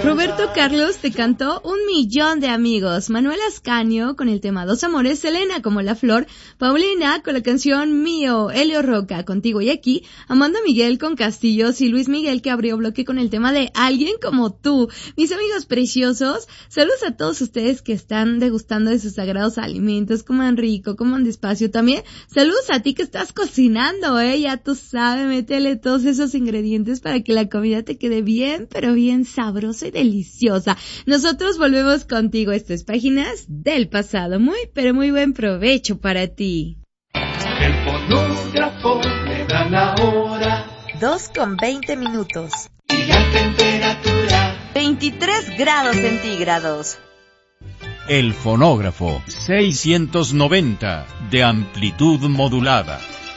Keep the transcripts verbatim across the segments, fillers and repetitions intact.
Roberto Carlos te cantó Un Millón de Amigos, Manuel Ascanio con el tema Dos Amores, Selena como La Flor, Paulina con la canción Mío, Elio Roca, Contigo y Aquí, Amanda Miguel con Castillos y Luis Miguel que abrió bloque con el tema de Alguien como tú. Mis amigos preciosos, saludos a todos ustedes que están degustando de sus sagrados alimentos, coman rico, coman despacio también. Saludos a ti que estás cocinando, eh, ya tú sabes, métele todos esos ingredientes para que la comida te quede bien, pero bien sabrosa y deliciosa. Nosotros volvemos contigo. Esto es Páginas del Pasado. Muy, pero muy buen provecho para ti. El fonógrafo le da la hora. Dos con veinte minutos. Y la temperatura. veintitrés grados centígrados. El fonógrafo seiscientos noventa de amplitud modulada.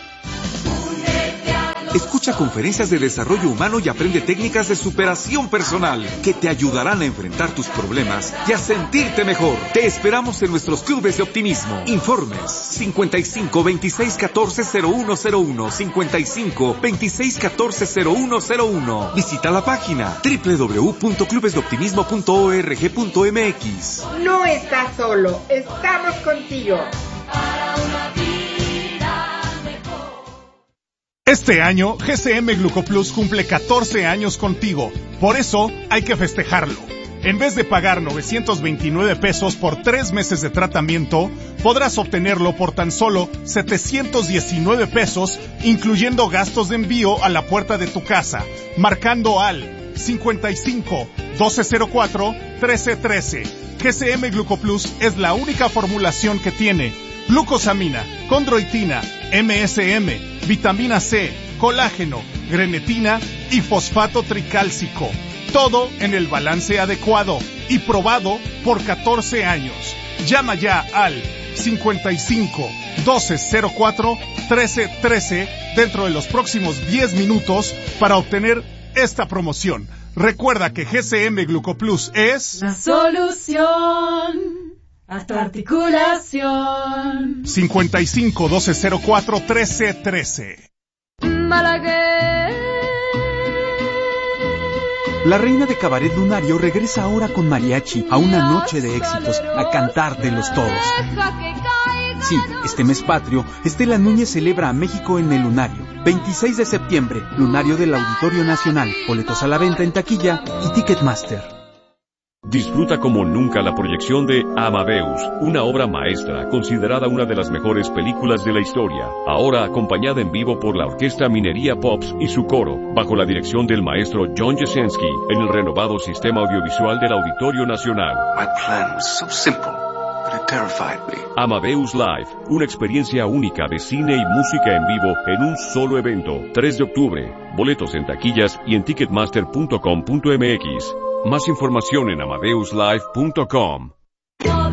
Escucha conferencias de desarrollo humano y aprende técnicas de superación personal que te ayudarán a enfrentar tus problemas y a sentirte mejor. Te esperamos en nuestros clubes de optimismo. Informes cincuenta y cinco, veintiséis, catorce, cero uno cero uno, cincuenta y cinco, veintiséis, catorce, cero uno cero uno. Visita la página doble u doble u doble u punto clubes de optimismo punto org punto m x. No estás solo, estamos contigo. Este año, G C M Glucoplus cumple catorce años contigo. Por eso, hay que festejarlo. En vez de pagar novecientos veintinueve pesos por tres meses de tratamiento, podrás obtenerlo por tan solo setecientos diecinueve pesos, incluyendo gastos de envío a la puerta de tu casa, marcando al cincuenta y cinco, doce cero cuatro, trece trece. G C M Glucoplus es la única formulación que tiene glucosamina, condroitina, M S M, vitamina C, colágeno, grenetina y fosfato tricálcico. Todo en el balance adecuado y probado por catorce años. Llama ya al cincuenta y cinco, doce cero cuatro, trece trece dentro de los próximos diez minutos para obtener esta promoción. Recuerda que G C M Glucoplus es la solución a tu articulación. cincuenta y cinco, doce cero cuatro, trece trece. Balaguer. La reina de cabaret lunario regresa ahora con mariachi a una noche de éxitos, a cantártelos todos. Sí, este mes patrio, Estela Núñez celebra a México en el Lunario. veintiséis de septiembre, Lunario del Auditorio Nacional. Boletos a la venta en taquilla y Ticketmaster. Disfruta como nunca la proyección de Amadeus, una obra maestra considerada una de las mejores películas de la historia, ahora acompañada en vivo por la Orquesta Minería Pops y su coro, bajo la dirección del maestro John Jasinski, en el renovado Sistema Audiovisual del Auditorio Nacional. My plan was so simple, but it terrified me. Amadeus Live, una experiencia única de cine y música en vivo en un solo evento, tres de octubre. Boletos en taquillas y en ticketmaster punto com punto m x. Más información en amadeus live punto com.